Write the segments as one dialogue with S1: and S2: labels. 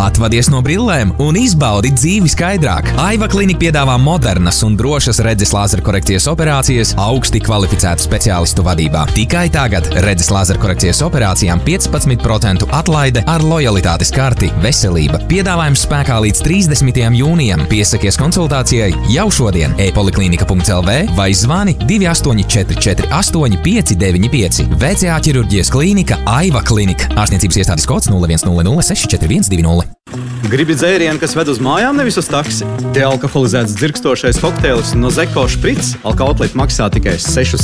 S1: Atvadies no brillēm un izbaudi dzīvi skaidrāk. Aiva Klinika piedāvā modernas un drošas redzes lāzerkorekcijas operācijas augsti kvalificētu speciālistu vadībā. Tikai tagad redzes lāzerkorekcijas operācijām 15% atlaide ar lojalitātes karti Veselība. Piedāvājums spēkā līdz 30. jūnijam. Piesakies konsultācijai jau šodien e-poliklinika.lv vai zvani 2844 595. VCA ķirurģijas klīnika Aiva Klinika. Ārstniecības iestādes kods 0100 64120.
S2: Gribi dzērienu, kas ved uz mājām, nevis uz taksi? Dealkoholizēts dzirkstošais kokteilis no Zeko Šprits Alka-Outlet maksā tikai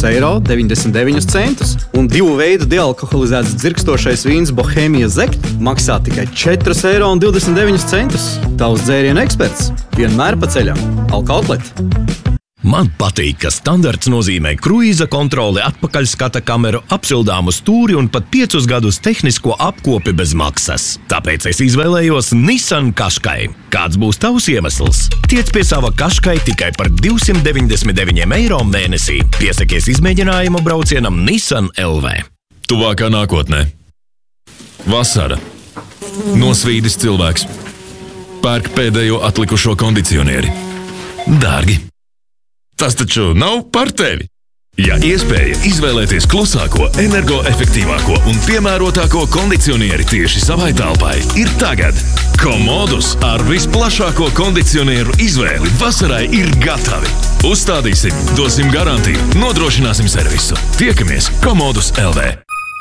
S2: 6,99 €, un 2 veidu dealkoholizēts dzirkstošais vīns Bohēmija Zekt maksā tikai 4,29 €. Tavs dzērienu eksperts vienmēr pa ceļam. Alka-Outlet.
S3: Man patīk, ka standarts nozīmē kruīza kontroli, atpakaļskata kameru, apsildāmu stūri un pat 5 gadus tehnisko apkopi bez maksas. Tāpēc es izvēlējos Nissan Qashqai. Kāds būs tavs iemesls? Tiec pie sava Qashqai tikai par 299 € mēnesī. Piesakies izmēģinājumu braucienam Nissan LV.
S4: Tuvākā nākotnē. Vasara. Nosvīdis cilvēks. Pērk pēdējo atlikušo kondicionieri. Dārgi. Tas taču nav par tevi. Ja iespēja izvēlēties klusāko, energoefektīvāko un piemērotāko kondicionieri tieši savai telpai, ir tagad. Komodus ar visplašāko kondicionieru izvēli vasarai ir gatavi. Uzstādīsim, dosim garantiju, nodrošināsim servisu. Tiekamies Komodus LV.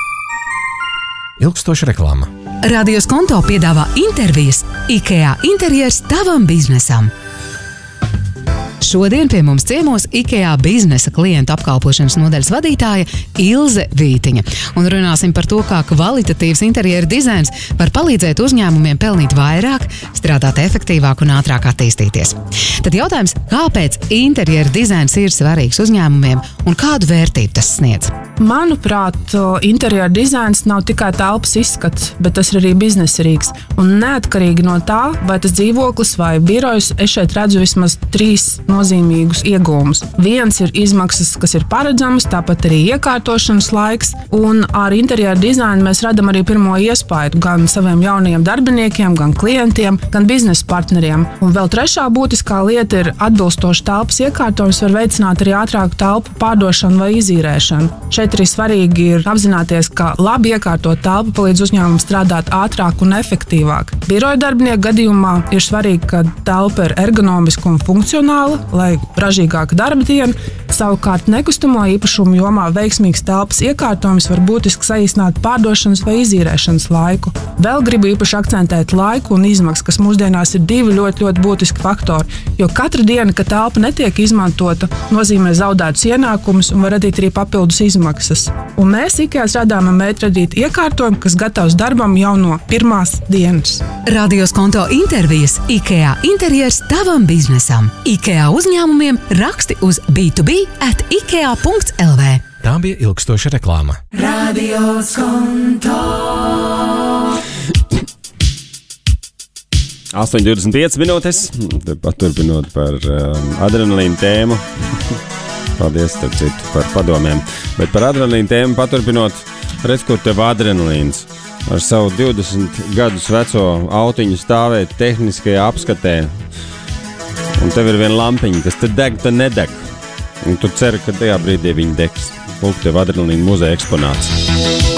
S1: Ilgstoša reklāma.
S5: Radio Skonto piedāvā intervijas IKEA interjers tavam biznesam. Šodien pie mums ciemos IKEA biznesa klientu apkalpošanas nodaļas vadītāja Ilze Vītiņa. Un runāsim par to, kā kvalitatīvs interjera dizains var palīdzēt uzņēmumiem pelnīt vairāk, strādāt efektīvāk un ātrāk attīstīties. Tad jautājums, kāpēc interjera dizains ir svarīgs uzņēmumiem un kādu vērtību tas sniedz?
S6: Manuprāt, interjera dizains nav tikai telpas izskats, bet tas ir arī biznesa rīks. Un neatkarīgi no tā, vai tas dzīvoklis vai birojs, es šeit redzu vismaz 3 nozīmīgus ieguvumus. Viens ir izmaksas, kas ir paredzamas, tāpat arī iekārtošanas laiks. Un ar interjera dizainu mēs radam arī pirmo iespaidu gan saviem jaunajiem darbiniekiem, gan klientiem, gan biznesa partneriem. Un vēl trešā būtiskā lieta ir atbilstoši telpas iekārtojums var veicināt arī ātrāku telpu pārdošanu vai izīrēšanu. Šeit arī svarīgi ir apzināties, ka labi iekārtot telpu palīdz uzņēmumam strādāt ātrāk un efektīvāk. Biroja darbinieku gadījumā ir svarīgi, ka telpa ir ergonomiska un funkcionāla, lai ražīgāka darba diena. Savukārt nekustamo īpašumu jomā veiksmīgs telpas iekārtojums var būtiski saīsināt pārdošanas vai izīrēšanas laiku. Vēl gribu īpaši akcentēt laiku un izmaksas, kas mūsdienās ir 2 ļoti būtiski faktori, jo katra diena, kad telpa netiek izmantota, nozīmē zaudētus ienākumus un var radīt arī papildus izmaksas. Un mēs IKEA strādājam ar mērķi radīt iekārtojumu, kas gatavs darbam jau no pirmās dienas.
S5: Radio Skonto intervijas IKEA interjers tavam biznesam. IKEA uzņēmumiem raksti uz b2b@ikea.lv.
S1: Tā bija ilgstoša reklāma.
S5: Radio Skonto.
S7: 8:25 minūtes. Paturpinot par adrenalīnu tēmu. Paldies, starp citu, par padomiem. Bet par adrenalīnu tēmu paturpinot, redz, kur tev adrenalīns. Ar savu 20 gadus veco autiņu stāvēt tehniskajā apskatē. Un tev ir viena lampiņa, kas te deg, te nedeg. Un tu ceri, ka tajā brīdī viņa degs. Lūk, tev adrenalīna muzeja eksponāts.